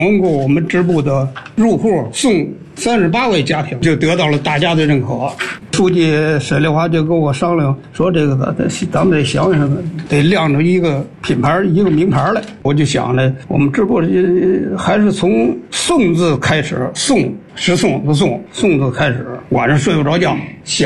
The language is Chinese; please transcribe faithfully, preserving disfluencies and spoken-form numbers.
通过我们支部的入户送三十八位家庭，就得到了大家的认可。书记沈丽华就跟我商量说：“这个咱们得想想，得亮出一个品牌，一个名牌来。”我就想呢，我们支部还是从“宋”字开始，宋是宋的宋，宋字开始。晚上睡不着觉，想。